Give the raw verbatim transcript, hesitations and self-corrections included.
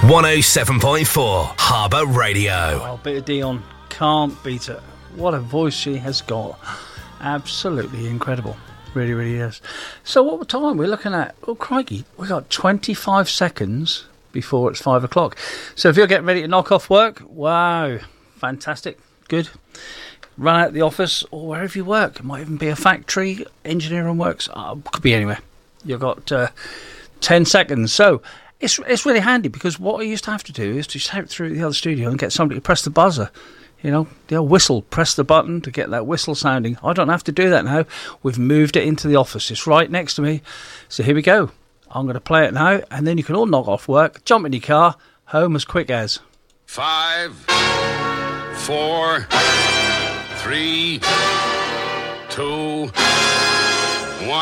one oh seven point four Harbour Radio. Oh, bit of Dion, can't beat her. What a voice she has got. Absolutely incredible. Really, really is. So what time we're looking at? Oh, crikey, we've got twenty-five seconds before it's five o'clock. So if you're getting ready to knock off work, wow, fantastic, good. Run out the office or wherever you work. It might even be a factory, engineering works, uh, could be anywhere. You've got uh, ten seconds. So it's it's really handy because what I used to have to do is to shout through the other studio and get somebody to press the buzzer. You know, the old whistle, press the button to get that whistle sounding. I don't have to do that now. We've moved it into the office. It's right next to me. So here we go. I'm going to play it now, and then you can all knock off work, jump in your car, home as quick as. Five, four, three, two,